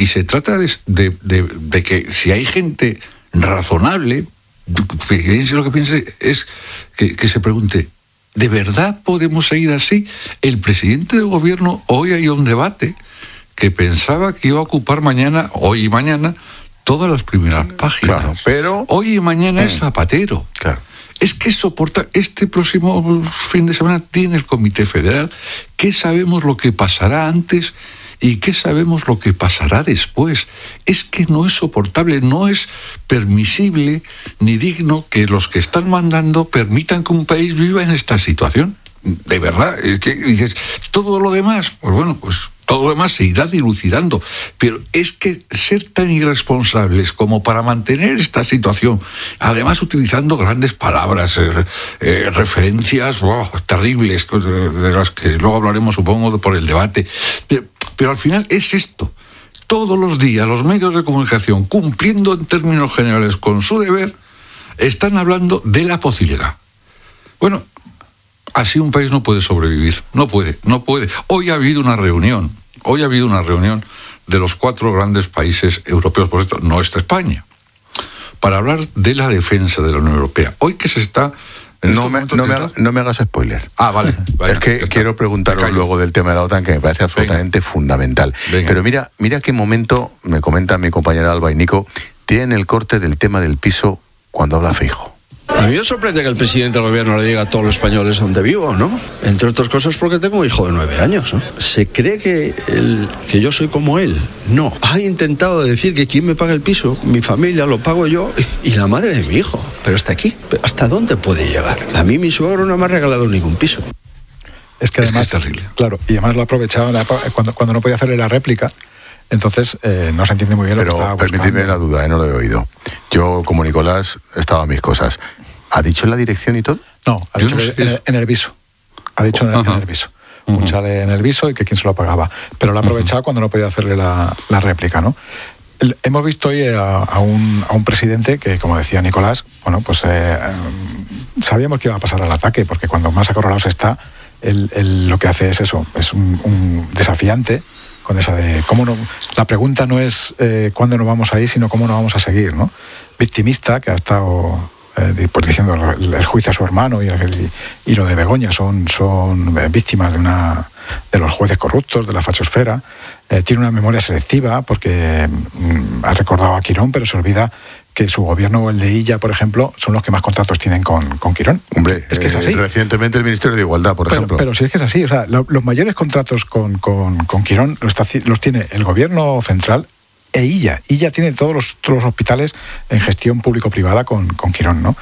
Y se trata de que si hay gente razonable, piense lo que piense, es que se pregunte, ¿de verdad podemos seguir así? El presidente del gobierno, hoy hay un debate que pensaba que iba a ocupar hoy y mañana, todas las primeras páginas. Claro, pero hoy y mañana es Zapatero. Claro. Es que soporta, este próximo fin de semana tiene el Comité Federal, ¿qué sabemos lo que pasará antes y qué sabemos lo que pasará después? Es que no es soportable, no es permisible ni digno que los que están mandando permitan que un país viva en esta situación. De verdad, es que dices, todo lo demás, pues bueno, pues todo lo demás se irá dilucidando, pero es que ser tan irresponsables como para mantener esta situación, además utilizando grandes palabras, referencias terribles, de las que luego hablaremos, supongo, por el debate, pero al final es esto. Todos los días los medios de comunicación, cumpliendo en términos generales con su deber, están hablando de la posibilidad. Bueno, así un país no puede sobrevivir, no puede. Hoy ha habido una reunión de los 4 grandes países europeos, por cierto, no está España, para hablar de la defensa de la Unión Europea. Hoy que se está... No me hagas spoiler. Vale. Es que quiero preguntaros luego del tema de la OTAN, que me parece absolutamente fundamental. Venga. Pero mira qué momento, me comenta mi compañera Alba y Nico, tiene el corte del tema del piso cuando habla Feijóo. A mí me sorprende que el presidente del gobierno le diga a todos los españoles dónde vivo, ¿no? Entre otras cosas porque tengo un hijo de 9 años, ¿no? ¿Se cree que yo soy como él? No. Ha intentado decir que quien me paga el piso, mi familia, lo pago yo y la madre de mi hijo. Pero hasta aquí, ¿hasta dónde puede llegar? A mí mi suegro no me ha regalado ningún piso. Es que además, es terrible. Claro, y además lo ha aprovechado cuando no podía hacerle la réplica. Entonces, no se entiende muy bien lo que estaba buscando. Pero permitidme la duda, no lo he oído. Yo, como Nicolás, estaba a mis cosas. ¿Ha dicho en la dirección y todo? No, ha dicho en el viso. Ha dicho en el viso. Un chale en el viso y que quién se lo pagaba. Pero lo ha aprovechado cuando no podía hacerle la réplica, ¿no? Hemos visto hoy a un presidente que, como decía Nicolás, bueno, pues sabíamos que iba a pasar al ataque, porque cuando más acorralados está, él lo que hace es eso, es un desafiante, con esa de cómo no. La pregunta no es cuándo nos vamos a ir, sino cómo nos vamos a seguir, ¿no? Victimista, que ha estado pues diciendo el juicio a su hermano y lo de Begoña son víctimas de los jueces corruptos, de la fachosfera. Tiene una memoria selectiva porque ha recordado a Quirón, pero se olvida que su gobierno o el de Illa, por ejemplo, son los que más contratos tienen con Quirón. Hombre, es que es así. Recientemente el Ministerio de Igualdad, por ejemplo. Pero sí es que es así. O sea, los mayores contratos con Quirón los tiene el gobierno central e Illa. Illa tiene todos los hospitales en gestión público-privada con Quirón, ¿no?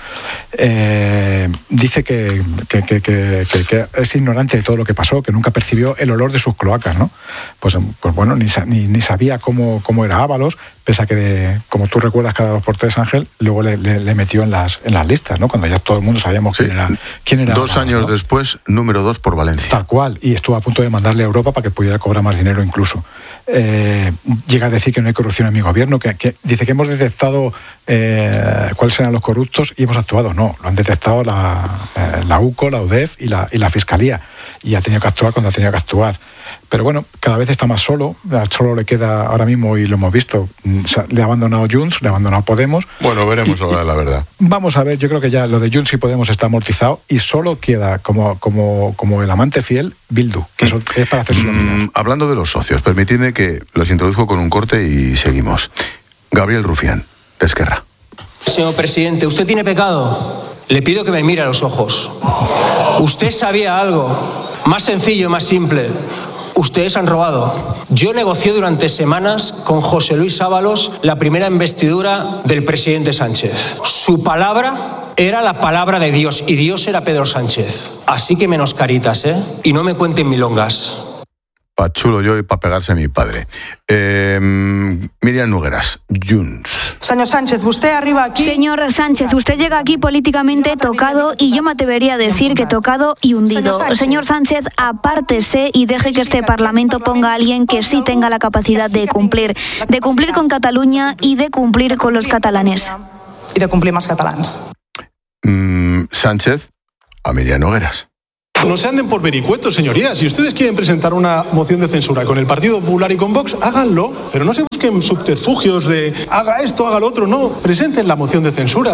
Dice que es ignorante de todo lo que pasó, que nunca percibió el olor de sus cloacas, ¿no? Pues bueno, ni sabía cómo era Ábalos, pese a que, como tú recuerdas, cada 2 por 3, Ángel, luego le metió en las listas, ¿no? Cuando ya todo el mundo sabíamos quién era 2 años, ¿no? Después, número 2 por Valencia. Tal cual, y estuvo a punto de mandarle a Europa para que pudiera cobrar más dinero incluso. Llega a decir que no hay corrupción en mi gobierno, que dice que hemos detectado cuáles eran los corruptos y hemos actuado. No, lo han detectado la UCO, la UDEF y la Fiscalía, y ha tenido que actuar cuando ha tenido que actuar. Pero bueno, cada vez está más solo le queda ahora mismo, y lo hemos visto, le ha abandonado Junts, le ha abandonado Podemos. Bueno, veremos ahora la verdad. Vamos a ver, yo creo que ya lo de Junts y Podemos está amortizado y solo queda como el amante fiel Bildu, que eso es para hacerse dominar. Hablando de los socios, permitidme que los introduzco con un corte y seguimos. Gabriel Rufián, de Esquerra. Señor presidente, usted tiene pecado. Le pido que me mire a los ojos. Usted sabía algo más sencillo, más simple. Ustedes han robado. Yo negocié durante semanas con José Luis Ábalos la primera investidura del presidente Sánchez. Su palabra era la palabra de Dios y Dios era Pedro Sánchez. Así que menos caritas, ¿eh? Y no me cuenten milongas. Pa' chulo yo y pa' pegarse a mi padre. Miriam Nogueras, Junts. Señor Sánchez, usted arriba aquí... Señor Sánchez, usted llega aquí políticamente tocado y yo me atrevería a decir que tocado y hundido. Señor Sánchez, apártese y deje que este Parlamento ponga a alguien que sí tenga la capacidad de cumplir con Cataluña y de cumplir con los catalanes. Y de cumplir más catalans. Sánchez, a Miriam Nogueras. No se anden por vericuetos, señorías. Si ustedes quieren presentar una moción de censura con el Partido Popular y con Vox, háganlo, pero no se busquen subterfugios de haga esto, haga lo otro. No, presenten la moción de censura.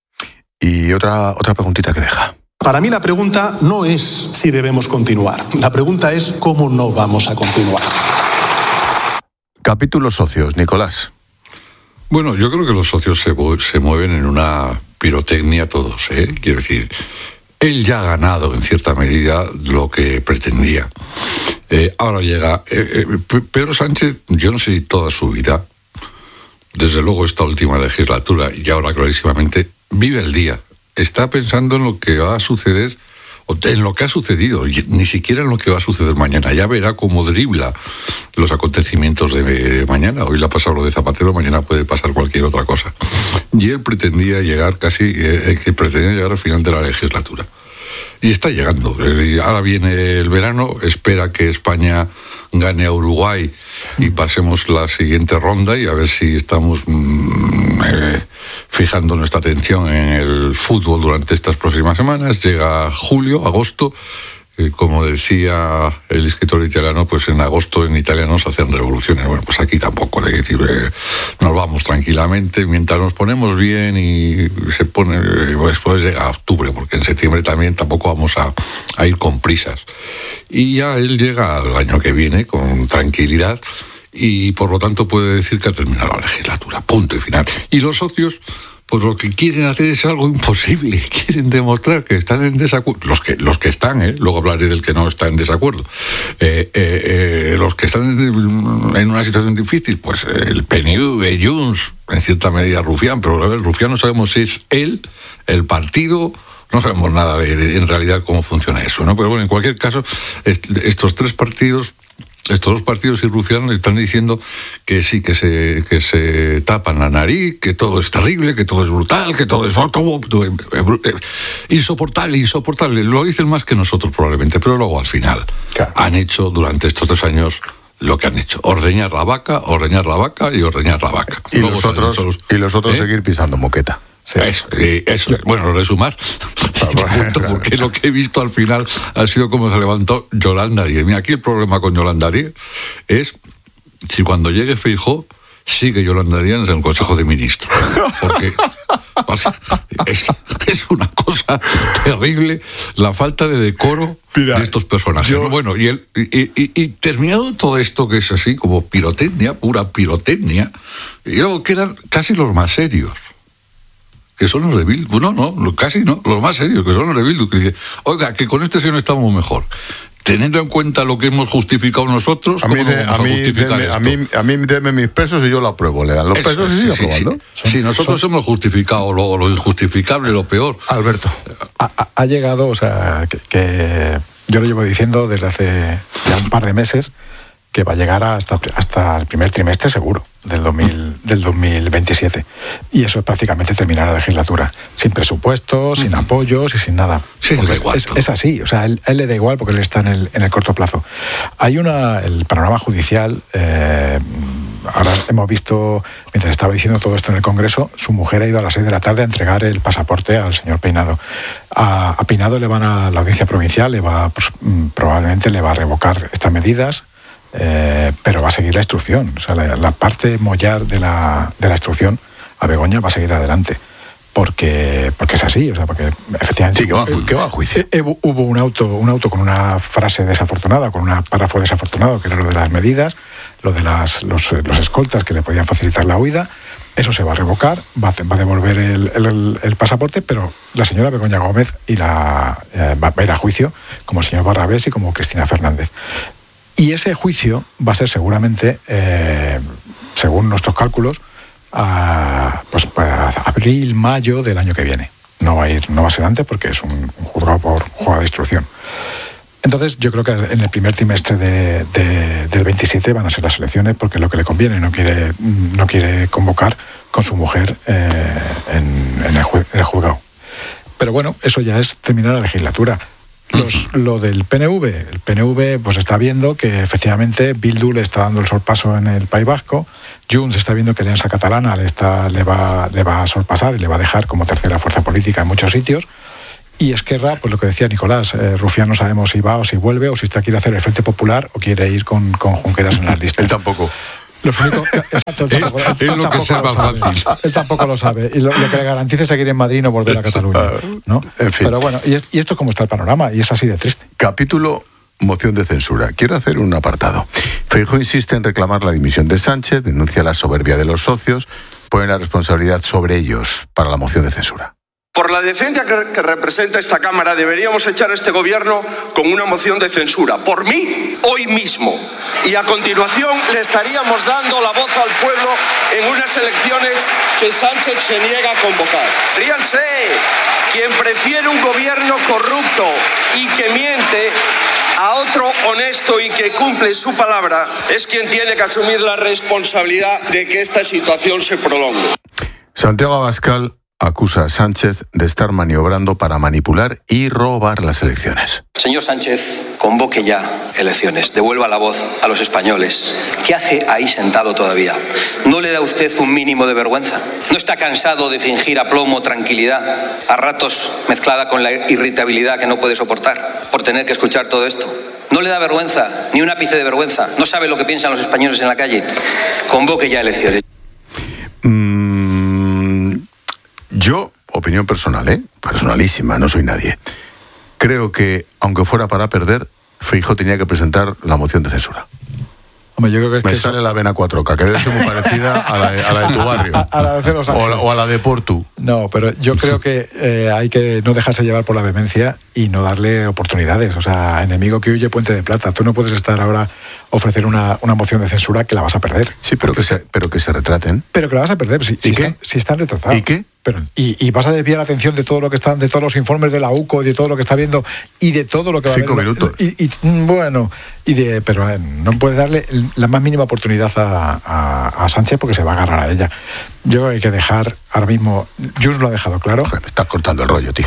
Y otra preguntita que deja. Para mí la pregunta no es si debemos continuar. La pregunta es cómo no vamos a continuar. Capítulo socios, Nicolás. Bueno, yo creo que los socios se mueven en una pirotecnia todos, ¿eh? Quiero decir, él ya ha ganado en cierta medida lo que pretendía. Ahora llega Pedro Sánchez, yo no sé si toda su vida, desde luego esta última legislatura y ahora clarísimamente, vive el día. Está pensando en lo que va a suceder, o en lo que ha sucedido, ni siquiera en lo que va a suceder mañana. Ya verá cómo dribla los acontecimientos de mañana. Hoy le ha pasado lo de Zapatero, mañana puede pasar cualquier otra cosa. Y él pretendía llegar pretendía llegar al final de la legislatura. Y está llegando. Ahora viene el verano, espera que España gane a Uruguay y pasemos la siguiente ronda y a ver si estamos fijando nuestra atención en el fútbol durante estas próximas semanas. Llega julio, agosto. Como decía el escritor italiano, pues en agosto en Italia no se hacen revoluciones. Bueno, pues aquí tampoco, de decir, nos vamos tranquilamente, mientras nos ponemos bien y se pone, después llega octubre, porque en septiembre también tampoco vamos a ir con prisas. Y ya él llega al año que viene con tranquilidad y por lo tanto puede decir que ha terminado la legislatura, punto y final. Y los socios, pues lo que quieren hacer es algo imposible. Quieren demostrar que están en desacuerdo. Los que están, luego hablaré del que no está en desacuerdo. Los que están en una situación difícil, pues el PNV, Junts, en cierta medida Rufián, pero a ver, Rufián no sabemos si es él, el partido. No sabemos nada de en realidad cómo funciona eso, ¿no? Pero bueno, en cualquier caso, estos dos partidos y Rufián están diciendo que sí, que se tapan la nariz, que todo es terrible, que todo es brutal, que todo es insoportable. Lo dicen más que nosotros probablemente, pero luego al final han hecho durante estos 3 años lo que han hecho: ordeñar la vaca y ordeñar la vaca. Y los otros seguir pisando moqueta. Sí. Eso. Bueno, lo de sumar, porque lo que he visto al final ha sido cómo se levantó Yolanda Díez. Mira, aquí el problema con Yolanda Díez es si cuando llegue Feijóo sigue Yolanda Díez en el Consejo de Ministros. Porque es una cosa terrible la falta de decoro de estos personajes. Bueno, y terminado todo esto, que es así como pirotecnia, pura pirotecnia, y luego quedan casi los más serios, que son los de Bildu. Casi no, los más serios, que son los de Bildu, que dicen, oiga, que con este señor estamos mejor. Teniendo en cuenta lo que hemos justificado nosotros, ¿cómo no vamos a justificar esto? A mí denme mis pesos y yo lo apruebo. Le dan los pesos y sigue aprobando. Sí, nosotros hemos justificado lo injustificable, lo peor. Alberto. Ha llegado, o sea, que yo lo llevo diciendo desde hace ya un par de meses, que va a llegar hasta el primer trimestre seguro del 2027. Y eso es prácticamente terminar la legislatura. Sin presupuestos, sin apoyos y sin nada. Sí, es así, o sea, a él le da igual porque él está en el corto plazo. Hay el panorama judicial. Ahora hemos visto, mientras estaba diciendo todo esto en el Congreso, su mujer ha ido a las 6 de la tarde a entregar el pasaporte al señor Peinado. A Peinado le van a la audiencia provincial, probablemente le va a revocar estas medidas. Pero va a seguir la instrucción, o sea, la parte mollar de la instrucción a Begoña va a seguir adelante, porque es así, o sea, porque efectivamente sí, que va a juicio. Hubo un auto con una frase desafortunada, con un párrafo desafortunado, que era lo de las medidas, lo de los escoltas que le podían facilitar la huida. Eso se va a revocar, va a devolver el pasaporte, pero la señora Begoña Gómez va a ir a juicio, como el señor Barrabés y como Cristina Fernández. Y ese juicio va a ser seguramente, según nuestros cálculos, pues para abril, mayo del año que viene. No va a ser antes porque es un juzgado por juzgado de instrucción. Entonces yo creo que en el primer trimestre del 27 van a ser las elecciones, porque es lo que le conviene. No quiere convocar con su mujer en el juzgado. Pero bueno, eso ya es terminar la legislatura. Lo del PNV, el PNV pues está viendo que efectivamente Bildu le está dando el sorpaso en el País Vasco, Junts está viendo que Alianza Catalana le va a sorpasar y le va a dejar como tercera fuerza política en muchos sitios, Y Esquerra, pues lo que decía Nicolás, Rufián no sabemos si va o si vuelve, o si está quiere hacer el Frente Popular o quiere ir con Junqueras en las listas. Él tampoco. Los únicos, exacto, él tampoco lo sabe. Y lo que le garantice es seguir en Madrid y no volver a Cataluña, ¿no? En fin. Pero bueno, y esto es como está el panorama, y es así de triste. Capítulo moción de censura. Quiero hacer un apartado. Feijóo insiste en reclamar la dimisión de Sánchez, denuncia la soberbia de los socios, pone la responsabilidad sobre ellos para la moción de censura. Por la decencia que representa esta Cámara, deberíamos echar a este gobierno con una moción de censura. Por mí, hoy mismo. Y a continuación le estaríamos dando la voz al pueblo en unas elecciones que Sánchez se niega a convocar. Ríanse. Quien prefiere un gobierno corrupto y que miente a otro honesto y que cumple su palabra es quien tiene que asumir la responsabilidad de que esta situación se prolongue. Santiago Abascal acusa a Sánchez de estar maniobrando para manipular y robar las elecciones. Señor Sánchez, convoque ya elecciones, devuelva la voz a los españoles. ¿Qué hace ahí sentado todavía? ¿No le da usted un mínimo de vergüenza? ¿No está cansado de fingir aplomo, tranquilidad, a ratos mezclada con la irritabilidad que no puede soportar por tener que escuchar todo esto? ¿No le da vergüenza, ni un ápice de vergüenza? ¿No sabe lo que piensan los españoles en la calle? Convoque ya elecciones. Yo, opinión personal, personalísima, no soy nadie, creo que, aunque fuera para perder, Feijóo tenía que presentar la moción de censura. Hombre, yo creo que es Me que sale la vena 4K, que debe ser muy parecida a la de tu barrio. A la de Los Ángeles. O a la de Portu. No, pero yo creo que hay que no dejarse llevar por la vehemencia y no darle oportunidades. O sea, enemigo que huye, puente de plata. Tú no puedes estar ahora ofrecer una moción de censura que la vas a perder. Sí, pero que se retraten. Pero que la vas a perder, si están retratados. ¿Y qué? Pero, y vas a desviar la atención de todo lo que están, de todos los informes de la UCO, de todo lo que está viendo y de todo lo que va a ver. 5 minutos. Pero no puedes darle la más mínima oportunidad a Sánchez porque se va a agarrar a ella. Yo creo que hay que dejar ahora mismo. Junts lo ha dejado claro. Joder, me estás cortando el rollo, tío.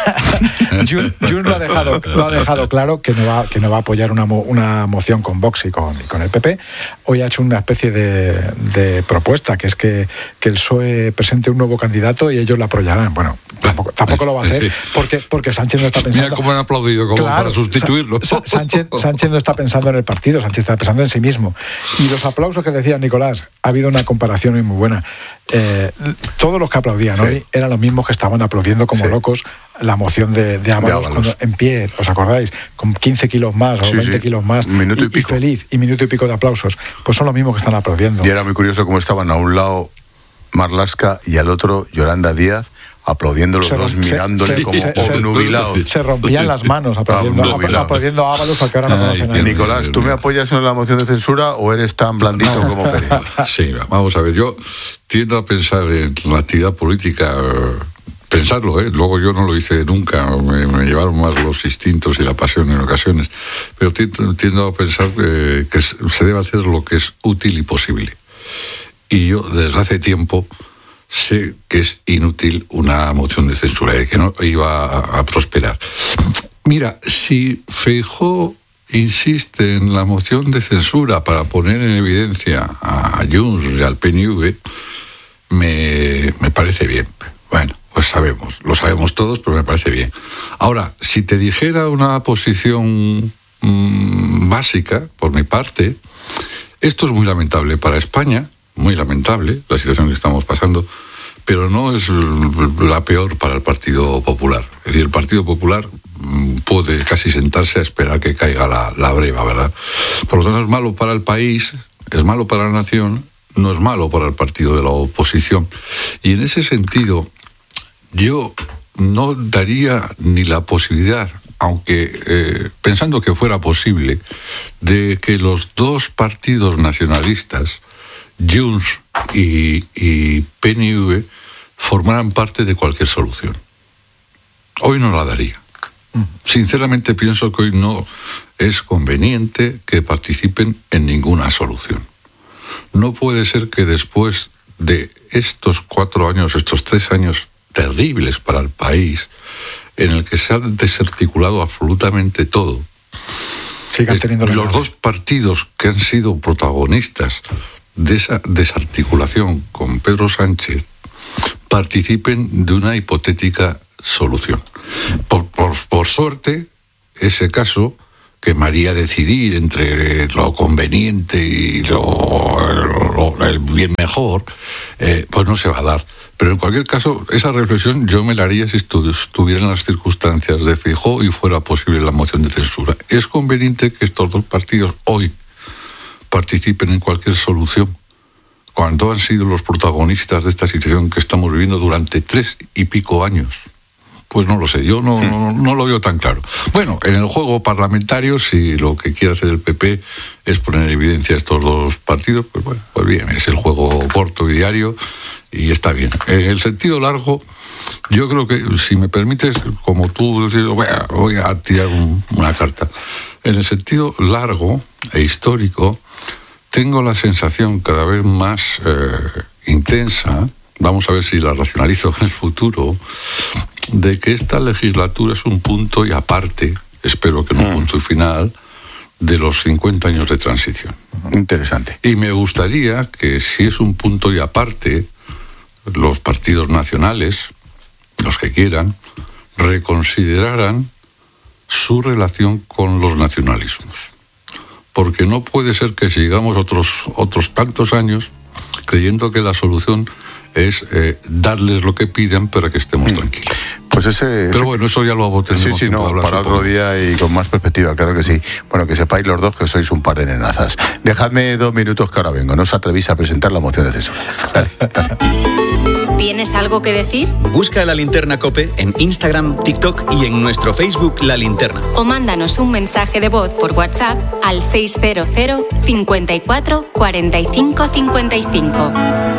Junts lo ha dejado claro que no va a apoyar una moción con Vox y con el PP. Hoy ha hecho una especie de propuesta, que es que el PSOE presente un nuevo candidato y ellos la apoyarán. Bueno, tampoco lo va a hacer porque Sánchez no está pensando. Mira cómo han aplaudido para sustituirlo. Sánchez no está pensando en el partido, Sánchez está pensando en sí mismo. Y los aplausos que decía Nicolás, ha habido una comparación muy buena. Todos los que aplaudían hoy eran los mismos que estaban aplaudiendo como locos la moción de Ábalos cuando, en pie, ¿os acordáis? Con 15 kilos más o 20 kilos más y feliz, y minuto y pico de aplausos. Pues son los mismos que están aplaudiendo. Y era muy curioso cómo estaban a un lado Marlaska y al otro Yolanda Díaz, aplaudiendo los dos, mirándole como obnubilados. Se rompían las manos aplaudiendo a Ábalos, porque ahora no conocen a nadie. Nicolás, ¿tú me apoyas en la moción de censura o eres tan blandito como Pérez? Sí, vamos a ver, yo tiendo a pensar en la actividad política, pensarlo, luego yo no lo hice nunca, me llevaron más los instintos y la pasión en ocasiones, pero tiendo a pensar que se debe hacer lo que es útil y posible. Y yo desde hace tiempo sé que es inútil una moción de censura y que no iba a prosperar. Mira, si Feijóo insiste en la moción de censura para poner en evidencia a Junts y al PNV, me parece bien. Bueno, pues lo sabemos todos, pero me parece bien. Ahora, si te dijera una posición básica, por mi parte, esto es muy lamentable para España, muy lamentable la situación que estamos pasando, pero no es la peor para el Partido Popular. Es decir, el Partido Popular puede casi sentarse a esperar que caiga la breva, ¿verdad? Por lo tanto, es malo para el país, es malo para la nación, no es malo para el partido de la oposición. Y en ese sentido, yo no daría ni la posibilidad, aunque pensando que fuera posible, de que los dos partidos nacionalistas, Junts y PNV, formaran parte de cualquier solución. Hoy no la daría. Sinceramente pienso que hoy no es conveniente que participen en ninguna solución. No puede ser que después de estos 4 años, estos 3 años terribles para el país, en el que se ha desarticulado absolutamente todo, sigan teniendo los dos partidos que han sido protagonistas de esa desarticulación con Pedro Sánchez participen de una hipotética solución. Por suerte, ese caso, que María decidir entre lo conveniente y el bien mejor, pues no se va a dar. Pero en cualquier caso, esa reflexión yo me la haría si estuvieran las circunstancias de Feijóo y fuera posible la moción de censura. ¿Es conveniente que estos dos partidos hoy participen en cualquier solución cuando han sido los protagonistas de esta situación que estamos viviendo durante 3 y pico años? Pues no lo sé, yo no lo veo tan claro. Bueno, en el juego parlamentario, si lo que quiere hacer el PP es poner en evidencia estos dos partidos, pues bueno, pues bien, es el juego corto y diario y está bien. En el sentido largo, yo creo que, si me permites, como tú dices, voy a tirar una carta. En el sentido largo e histórico, tengo la sensación cada vez más intensa, vamos a ver si la racionalizo en el futuro, de que esta legislatura es un punto y aparte, espero que no un punto y final, de los 50 años de transición. Interesante. Y me gustaría que, si es un punto y aparte, los partidos nacionales, los que quieran, reconsideraran su relación con los nacionalismos. Porque no puede ser que sigamos otros tantos años creyendo que la solución es darles lo que pidan para que estemos tranquilos. Pues pero bueno, eso ya lo tendremos sí, no, hablar, para otro día y con más perspectiva, claro que sí. Bueno, que sepáis los dos que sois un par de nenazas. Dejadme 2 minutos que ahora vengo. No os atrevéis a presentar la moción de censura. Dale. ¿Tienes algo que decir? Busca La Linterna COPE en Instagram, TikTok y en nuestro Facebook La Linterna. O mándanos un mensaje de voz por WhatsApp al 600 54 45 55.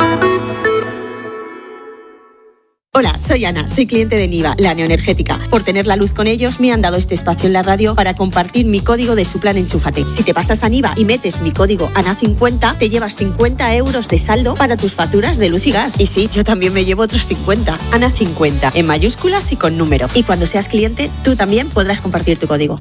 Hola, soy Ana, soy cliente de Niva, la neoenergética. Por tener la luz con ellos, me han dado este espacio en la radio para compartir mi código de su plan Enchúfate. Si te pasas a Niva y metes mi código ANA50, te llevas 50 euros de saldo para tus facturas de luz y gas. Y sí, yo también me llevo otros 50. ANA50, en mayúsculas y con número. Y cuando seas cliente, tú también podrás compartir tu código.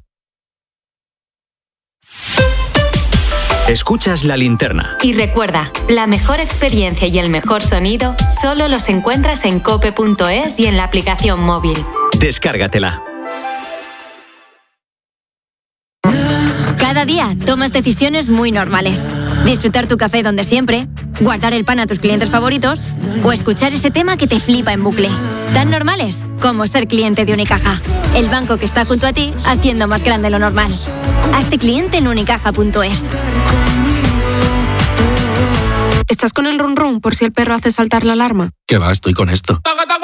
Escuchas La Linterna. Y recuerda, la mejor experiencia y el mejor sonido solo los encuentras en cope.es y en la aplicación móvil. Descárgatela. Cada día tomas decisiones muy normales. Disfrutar tu café donde siempre, guardar el pan a tus clientes favoritos o escuchar ese tema que te flipa en bucle. Tan normales como ser cliente de Unicaja, el banco que está junto a ti haciendo más grande lo normal. Hazte cliente en unicaja.es. ¿Estás con el run run por si el perro hace saltar la alarma? ¿Qué va? Estoy con esto.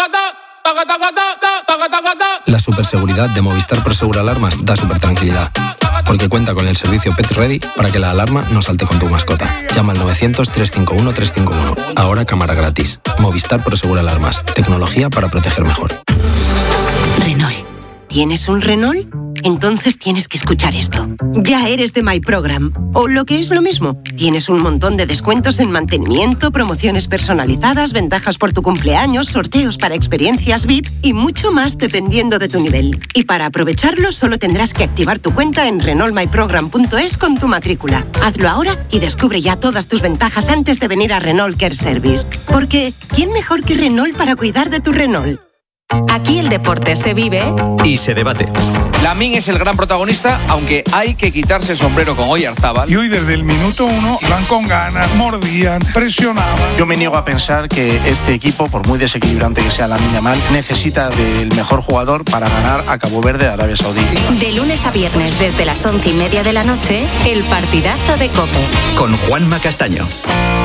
La superseguridad de Movistar Prosegur Alarmas da súper tranquilidad, porque cuenta con el servicio Pet Ready para que la alarma no salte con tu mascota. Llama al 900-351-351. Ahora cámara gratis. Movistar Prosegur Alarmas. Tecnología para proteger mejor. Renault. ¿Tienes un Renault? Entonces tienes que escuchar esto. Ya eres de My Program. O lo que es lo mismo, tienes un montón de descuentos en mantenimiento, promociones personalizadas, ventajas por tu cumpleaños, sorteos para experiencias VIP y mucho más dependiendo de tu nivel. Y para aprovecharlo solo tendrás que activar tu cuenta en renaultmyprogram.es con tu matrícula. Hazlo ahora y descubre ya todas tus ventajas antes de venir a Renault Care Service. Porque ¿quién mejor que Renault para cuidar de tu Renault? Aquí el deporte se vive y se debate. Lamín es el gran protagonista, aunque hay que quitarse el sombrero con Oyarzábal. Y hoy desde el minuto 1 iban con ganas, mordían, presionaban. Yo me niego a pensar que este equipo, por muy desequilibrante que sea Lamine Yamal, necesita del mejor jugador para ganar a Cabo Verde de Arabia Saudí. De lunes a viernes desde las 11:30 de la noche, el partidazo de COPE. Con Juanma Castaño.